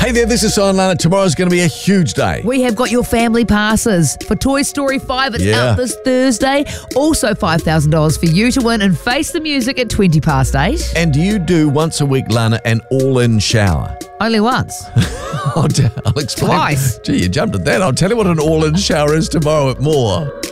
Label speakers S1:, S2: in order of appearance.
S1: Hey there, this is Simon Lana. Tomorrow's going to be a huge day.
S2: We have got your family passes for Toy Story 5. It's out this Thursday. Also $5,000 for you to win and Face the Music at 8:20.
S1: And do you do once a week, Lana, an all-in shower?
S2: Only once.
S1: I'll explain.
S2: Twice.
S1: Gee, you jumped at that. I'll tell you what an all-in shower is tomorrow at More.